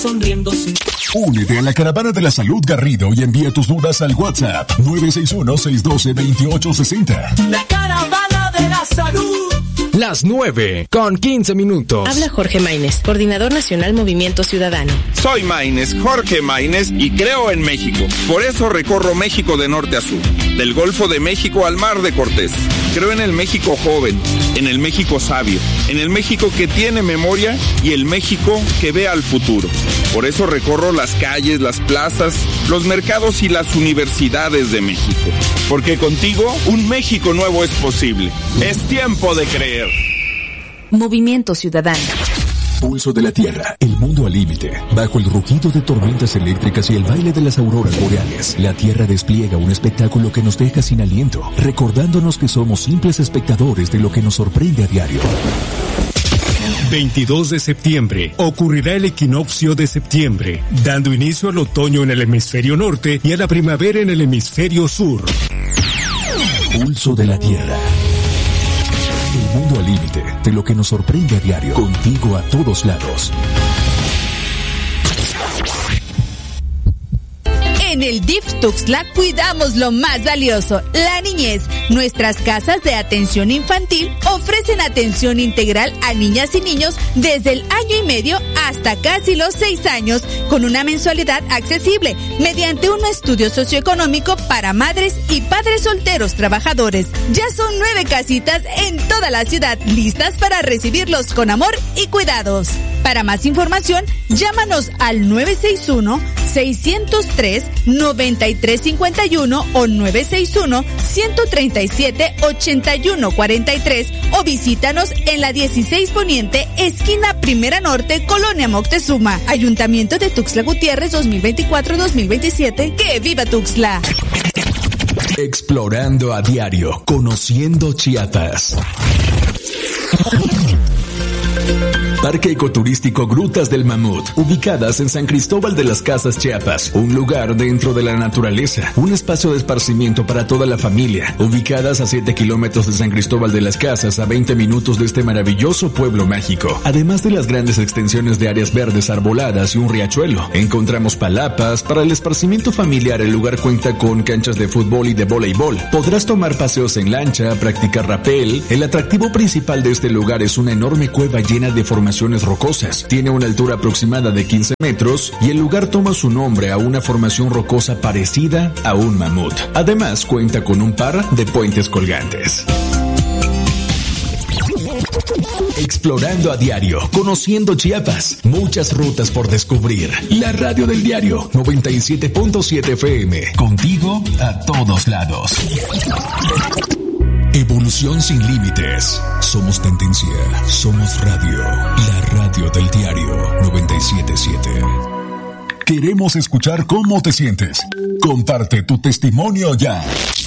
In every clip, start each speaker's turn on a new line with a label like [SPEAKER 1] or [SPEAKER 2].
[SPEAKER 1] sonriendo.
[SPEAKER 2] Únete a la Caravana de la Salud Garrido y envía tus dudas al WhatsApp 961-612-2860.
[SPEAKER 1] La Caravana de la Salud.
[SPEAKER 3] Las 9:15.
[SPEAKER 4] Habla Jorge Maínez, Coordinador Nacional Movimiento Ciudadano.
[SPEAKER 5] Soy Maínez, Jorge Maínez, y creo en México. Por eso recorro México de norte a sur, del Golfo de México al Mar de Cortés. Creo en el México joven, en el México sabio, en el México que tiene memoria y el México que ve al futuro. Por eso recorro las calles, las plazas, los mercados y las universidades de México. Porque contigo, un México nuevo es posible. Es tiempo de creer.
[SPEAKER 4] Movimiento Ciudadano.
[SPEAKER 2] Pulso de la Tierra, el mundo al límite. Bajo el rugido de tormentas eléctricas y el baile de las auroras boreales, la Tierra despliega un espectáculo que nos deja sin aliento, recordándonos que somos simples espectadores de lo que nos sorprende a diario.
[SPEAKER 6] 22 de septiembre ocurrirá el equinoccio de septiembre, dando inicio al otoño en el hemisferio norte y a la primavera en el hemisferio sur.
[SPEAKER 2] Pulso de la Tierra. El mundo al límite de lo que nos sorprende a diario. Contigo a todos lados.
[SPEAKER 7] En el DIF Tuxtla cuidamos lo más valioso, la niñez. Nuestras casas de atención infantil ofrecen atención integral a niñas y niños desde el año y medio hasta casi los 6 años, con una mensualidad accesible, mediante un estudio socioeconómico para madres y padres solteros trabajadores. Ya son 9 casitas en toda la ciudad, listas para recibirlos con amor y cuidados. Para más información, llámanos al 961-603-9351 o 961-137-8143 o visítanos en la 16 Poniente, esquina Primera Norte, Colonia Moctezuma. Ayuntamiento de Tuxtla Gutiérrez 2024-2027. ¡Que viva Tuxtla!
[SPEAKER 2] Explorando a diario, conociendo Chiapas. Parque Ecoturístico Grutas del Mamut, ubicadas en San Cristóbal de las Casas, Chiapas, un lugar dentro de la naturaleza, un espacio de esparcimiento para toda la familia, ubicadas a 7 kilómetros de San Cristóbal de las Casas, a 20 minutos de este maravilloso pueblo mágico. Además de las grandes extensiones de áreas verdes arboladas y un riachuelo, encontramos palapas. Para el esparcimiento familiar, el lugar cuenta con canchas de fútbol y de voleibol. Podrás tomar paseos en lancha, practicar rapel. El atractivo principal de este lugar es una enorme cueva llena de formaciones rocosas. Tiene una altura aproximada de 15 metros y el lugar toma su nombre a una formación rocosa parecida a un mamut. Además, cuenta con un par de puentes colgantes. Explorando a diario, conociendo Chiapas, muchas rutas por descubrir. La radio del diario 97.7 FM, contigo a todos lados. Evolución sin límites. Somos tendencia. Somos radio. La radio del diario 97.7. Queremos escuchar cómo te sientes. Comparte tu testimonio ya.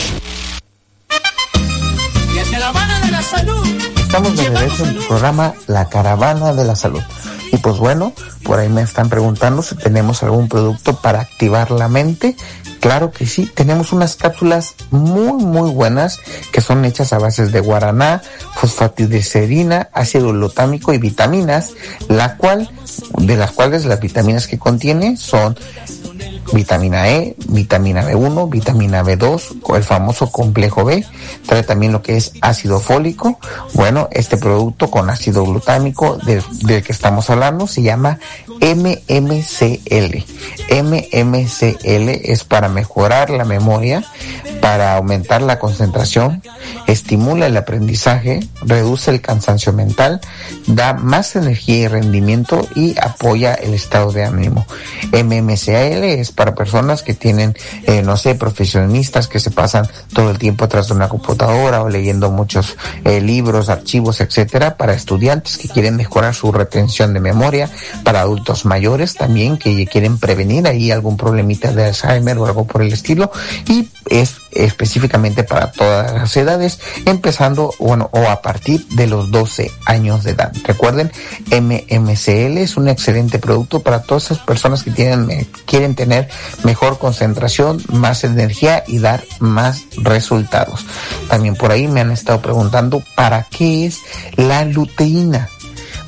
[SPEAKER 1] La Caravana de la Salud.
[SPEAKER 8] Estamos de regreso en el programa La Caravana de la Salud. Y pues bueno, por ahí me están preguntando si tenemos algún producto para activar la mente. Claro que sí, tenemos unas cápsulas muy buenas que son hechas a bases de guaraná, fosfatidilcerina, ácido glutámico y vitaminas, de las cuales las vitaminas que contiene son vitamina E, vitamina B1, vitamina B2, el famoso complejo B, trae también lo que es ácido fólico. Bueno, este producto con ácido glutámico del que estamos hablando se llama MMCL. MMCL es para mejorar la memoria, para aumentar la concentración, estimula el aprendizaje, reduce el cansancio mental, da más energía y rendimiento y apoya el estado de ánimo. MMCL es para personas que tienen, profesionistas que se pasan todo el tiempo atrás de una computadora o leyendo muchos libros, archivos, etcétera, para estudiantes que quieren mejorar su retención de memoria, para adultos mayores también que quieren prevenir ahí algún problemita de Alzheimer o algo por el estilo, y es específicamente para todas las edades, empezando o a partir de los 12 años de edad. Recuerden, MMCL es un excelente producto para todas esas personas que quieren tener mejor concentración, más energía y dar más resultados. También por ahí me han estado preguntando ¿para qué es la luteína?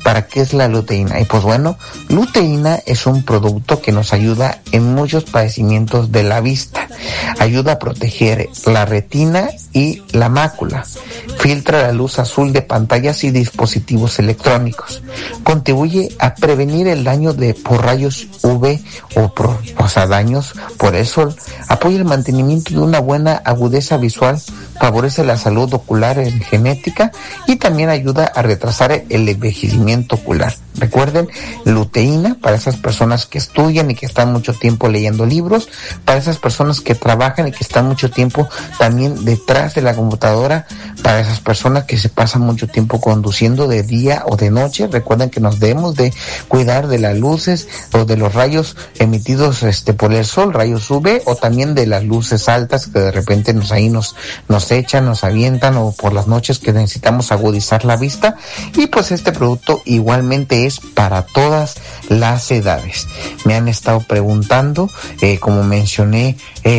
[SPEAKER 8] ¿Para qué es la luteína? Y pues bueno, luteína es un producto que nos ayuda en muchos padecimientos de la vista. Ayuda a proteger la retina y la mácula. Filtra la luz azul de pantallas y dispositivos electrónicos. Contribuye a prevenir el daño por rayos UV daños por el sol. Apoya el mantenimiento de una buena agudeza visual. Favorece la salud ocular en genética y también ayuda a retrasar el envejecimiento ocular. Recuerden, luteína para esas personas que estudian y que están mucho tiempo leyendo libros, para esas personas que trabajan y que están mucho tiempo también detrás de la computadora, para esas personas que se pasan mucho tiempo conduciendo de día o de noche. Recuerden que nos debemos de cuidar de las luces o de los rayos emitidos por el sol, rayos UV, o también de las luces altas que de repente nos echan, nos avientan, o por las noches que necesitamos agudizar la vista. Y pues este producto igualmente es para todas las edades. Me han estado preguntando, como mencioné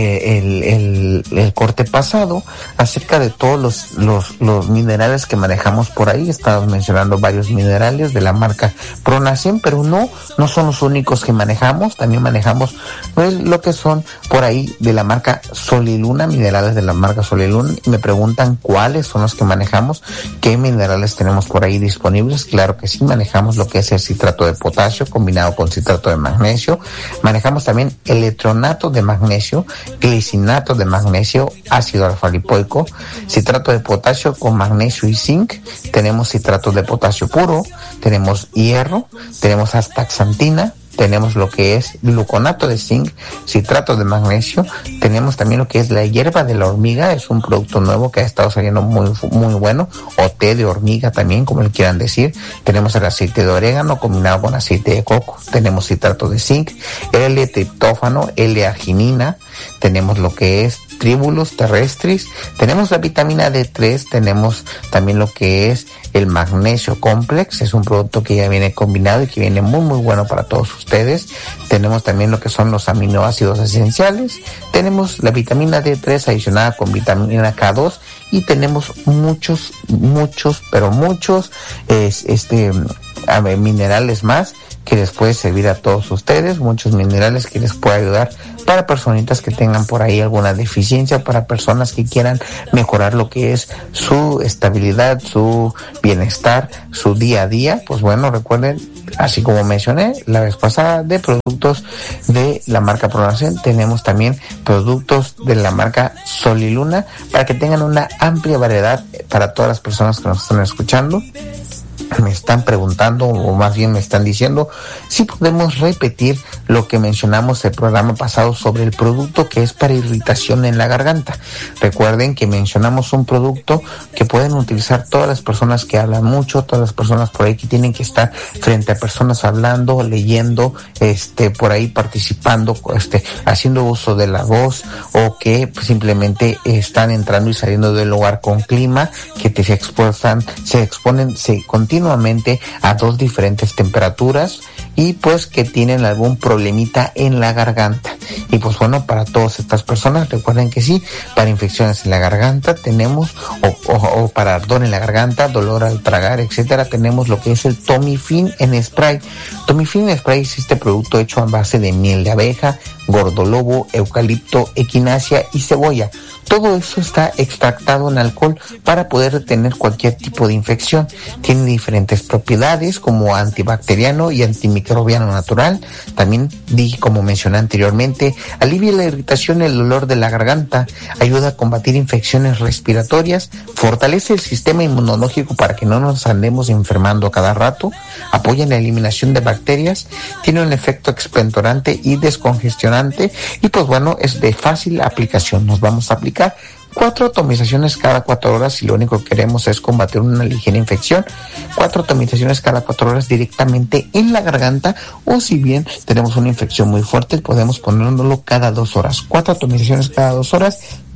[SPEAKER 8] el corte pasado, acerca de todos los minerales que manejamos por ahí. Estamos mencionando varios minerales de la marca Pronacen, pero no son los únicos que manejamos. También manejamos lo que son por ahí de la marca Sol y Luna, minerales de la marca Sol y Luna. Y me preguntan cuáles son los que manejamos, qué minerales tenemos por ahí disponibles. Claro que sí, manejamos lo que es el citrato de potasio combinado con citrato de magnesio. Manejamos también electronato de magnesio, glicinato de magnesio, ácido alfa-lipoico, citrato de potasio con magnesio y zinc. Tenemos citrato de potasio puro, tenemos hierro, tenemos astaxantina, tenemos lo que es gluconato de zinc, citrato de magnesio, tenemos también lo que es la hierba de la hormiga, es un producto nuevo que ha estado saliendo muy, muy bueno, o té de hormiga también, como le quieran decir. Tenemos el aceite de orégano combinado con aceite de coco, tenemos citrato de zinc, L-triptófano, L-arginina, tenemos lo que es Tribulus terrestris, tenemos la vitamina D3, tenemos también lo que es el magnesio complex, es un producto que ya viene combinado y que viene muy muy bueno para todos ustedes. Tenemos también lo que son los aminoácidos esenciales, tenemos la vitamina D3 adicionada con vitamina K2 y tenemos muchos minerales más que les puede servir a todos ustedes, muchos minerales que les puede ayudar para personitas que tengan por ahí alguna deficiencia, para personas que quieran mejorar lo que es su estabilidad, su bienestar, su día a día. Pues bueno, recuerden, así como mencioné la vez pasada, de productos de la marca Pronacen, tenemos también productos de la marca Sol y Luna, para que tengan una amplia variedad para todas las personas que nos están escuchando. Me están preguntando, o más bien me están diciendo, si podemos repetir lo que mencionamos el programa pasado sobre el producto que es para irritación en la garganta. Recuerden que mencionamos un producto que pueden utilizar todas las personas que hablan mucho, todas las personas por ahí que tienen que estar frente a personas hablando, leyendo, por ahí participando, haciendo uso de la voz, o que simplemente están entrando y saliendo del lugar con clima, que se exponen continuamente a dos diferentes temperaturas, y pues que tienen algún problemita en la garganta. Y pues bueno, para todas estas personas, recuerden que sí, para infecciones en la garganta tenemos, o para ardor en la garganta, dolor al tragar, etcétera, tenemos lo que es el Tomifin en spray. Tomifin en spray es este producto hecho a base de miel de abeja, gordolobo, eucalipto, equinacia y cebolla. Todo eso está extractado en alcohol para poder detener cualquier tipo de infección. Tiene diferentes propiedades como antibacteriano y antimicrobiano natural. También, como mencioné anteriormente, alivia la irritación y el dolor de la garganta, ayuda a combatir infecciones respiratorias, fortalece el sistema inmunológico para que no nos andemos enfermando cada rato, apoya en la eliminación de bacterias, tiene un efecto expectorante y descongestionante, y pues bueno, es de fácil aplicación. Nos vamos a aplicar 4 atomizaciones cada 4 horas si lo único que queremos es combatir una ligera infección. 4 atomizaciones cada 4 horas directamente en la garganta, o si bien tenemos una infección muy fuerte, podemos ponérnoslo cada 2 horas. 4 atomizaciones cada 2 horas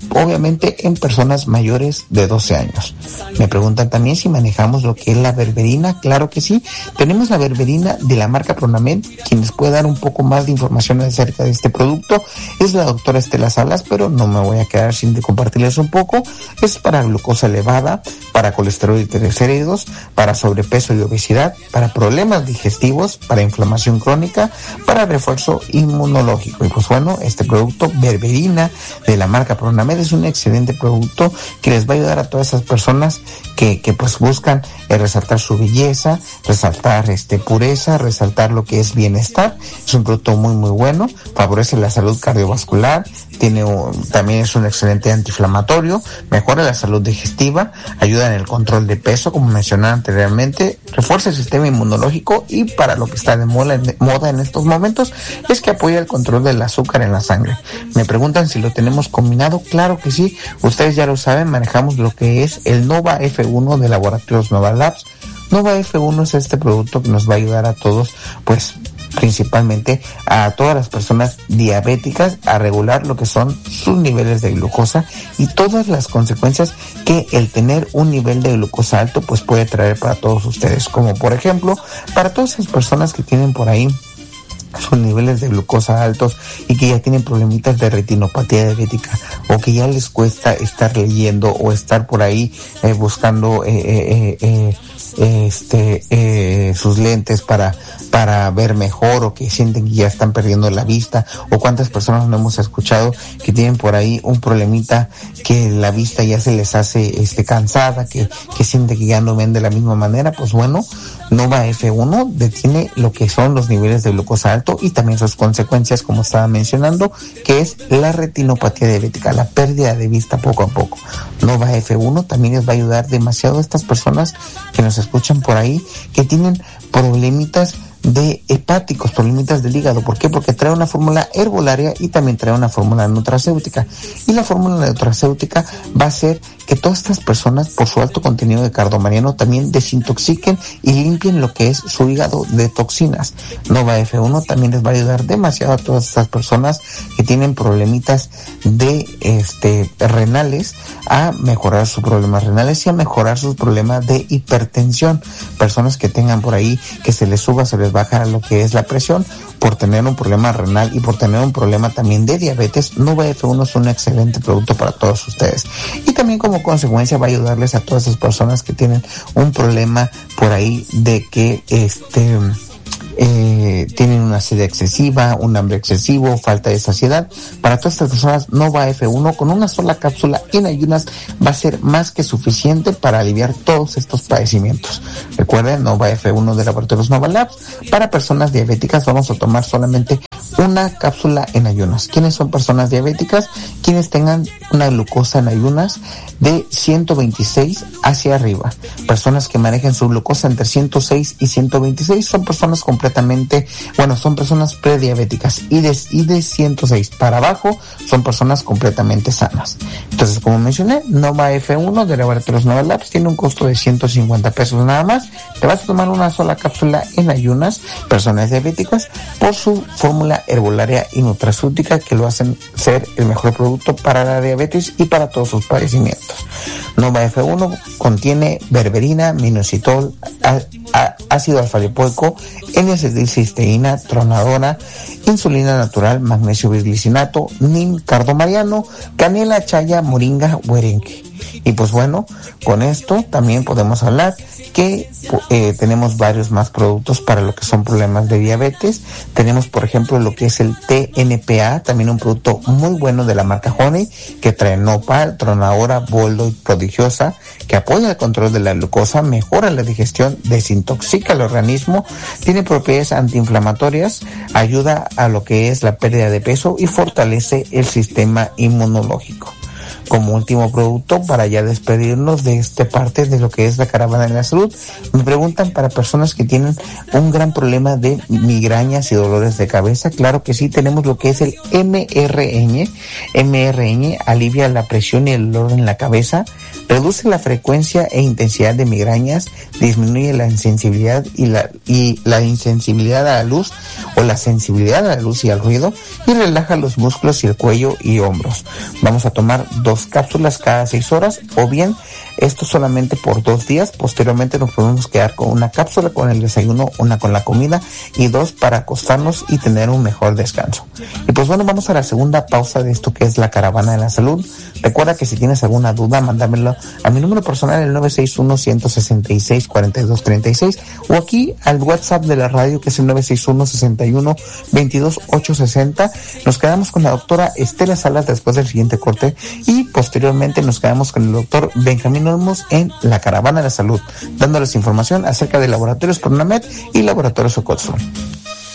[SPEAKER 8] obviamente en personas mayores de 12 años. Me preguntan también si manejamos lo que es la berberina. Claro que sí, tenemos la berberina de la marca Pronamed. Quien les puede dar un poco más de información acerca de este producto es la doctora Estela Salas, pero no me voy a quedar sin compartirles un poco. Es para glucosa elevada, para colesterol y triglicéridos, para sobrepeso y obesidad, para problemas digestivos, para inflamación crónica, para refuerzo inmunológico. Y pues bueno, este producto berberina de la marca Pronamed es un excelente producto que les va a ayudar a todas esas personas que pues buscan resaltar su belleza, resaltar pureza, resaltar lo que es bienestar. Es un producto muy muy bueno, favorece la salud cardiovascular, también es un excelente antiinflamatorio, mejora la salud digestiva, ayuda en el control de peso, como mencionaba anteriormente, refuerza el sistema inmunológico, y para lo que está de moda en estos momentos es que apoya el control del azúcar en la sangre. Me preguntan si lo tenemos combinado. Claro que sí, ustedes ya lo saben, manejamos lo que es el Nova F1 de Laboratorios Nova Labs. Nova F1 es este producto que nos va a ayudar a todos, pues principalmente a todas las personas diabéticas, a regular lo que son sus niveles de glucosa y todas las consecuencias que el tener un nivel de glucosa alto pues puede traer para todos ustedes, como por ejemplo para todas esas personas que tienen por ahí sus niveles de glucosa altos y que ya tienen problemitas de retinopatía diabética, o que ya les cuesta estar leyendo o estar por ahí buscando sus lentes para ver mejor, o que sienten que ya están perdiendo la vista, o cuántas personas no hemos escuchado que tienen por ahí un problemita que la vista ya se les hace cansada, que sienten que ya no ven de la misma manera. Pues bueno, Nova F1 detiene lo que son los niveles de glucosa alto y también sus consecuencias, como estaba mencionando, que es la retinopatía diabética, la pérdida de vista poco a poco. Nova F1 también les va a ayudar demasiado a estas personas que nos escuchan por ahí, que tienen problemitas de hepáticos, problemitas del hígado. ¿Por qué? Porque trae una fórmula herbolaria y también trae una fórmula nutracéutica. Y la fórmula nutracéutica va a hacer que todas estas personas, por su alto contenido de cardomariano, también desintoxiquen y limpien lo que es su hígado de toxinas. Nova F1 también les va a ayudar demasiado a todas estas personas que tienen problemitas de renales, a mejorar sus problemas renales y a mejorar sus problemas de hipertensión. Personas que tengan por ahí que se les suba, se les baja lo que es la presión por tener un problema renal y por tener un problema también de diabetes, Nova F1 es un excelente producto para todos ustedes. Y también como consecuencia va a ayudarles a todas esas personas que tienen un problema por ahí de que tienen una sed excesiva, un hambre excesivo, falta de saciedad. Para todas estas personas, Nova F1 con una sola cápsula en ayunas va a ser más que suficiente para aliviar todos estos padecimientos. Recuerden, Nova F1 de Laboratorios Nova Labs. Para personas diabéticas vamos a tomar solamente una cápsula en ayunas. ¿Quiénes son personas diabéticas? Quienes tengan una glucosa en ayunas de 126 hacia arriba. Personas que manejen su glucosa entre 106 y 126 son personas son personas prediabéticas, y de 106 para abajo son personas completamente sanas. Entonces, como mencioné, Nova F1 de Laboratorios Nova Labs tiene un costo de 150 pesos nada más. Te vas a tomar una sola cápsula en ayunas, personas diabéticas, por su fórmula herbolaria y nutracéutica, que lo hacen ser el mejor producto para la diabetes y para todos sus padecimientos. Nova F1 contiene berberina, minoxidil, ácido alfa-lipoico, N-acetilcisteína, tronadora, insulina natural, magnesio bisglicinato, nin, cardomariano, canela, chaya, moringa, huerenque. Y pues bueno, con esto también podemos hablar que tenemos varios más productos para lo que son problemas de diabetes. Tenemos, por ejemplo, lo que es el TNPA, también un producto muy bueno de la marca Honey, que trae nopal, tronadora, boldo y prodigiosa, que apoya el control de la glucosa, mejora la digestión, desintoxica el organismo, tiene propiedades antiinflamatorias, ayuda a lo que es la pérdida de peso y fortalece el sistema inmunológico. Como último producto, para ya despedirnos de esta parte de lo que es la caravana de la salud, me preguntan para personas que tienen un gran problema de migrañas y dolores de cabeza. Claro que sí, tenemos lo que es el MRN. MRN alivia la presión y el dolor en la cabeza, reduce la frecuencia e intensidad de migrañas, disminuye la insensibilidad y la insensibilidad a la luz, o la sensibilidad a la luz y al ruido, y relaja los músculos y el cuello y hombros. Vamos a tomar 2 2 cápsulas cada 6 horas, o bien esto solamente por 2 días. Posteriormente nos podemos quedar con una cápsula con el desayuno, una con la comida y 2 para acostarnos y tener un mejor descanso. Y pues bueno, vamos a la segunda pausa de esto que es la Caravana de la Salud. Recuerda que si tienes alguna duda, mándamelo a mi número personal, el 961-166-4236, o aquí al WhatsApp de la radio, que es el 961-61-22-860. Nos quedamos con la doctora Estela Salas después del siguiente corte y posteriormente nos quedamos con el doctor Benjamín Olmos en la Caravana de la Salud, dándoles información acerca de Laboratorios Cronamed y Laboratorios Ocotzon.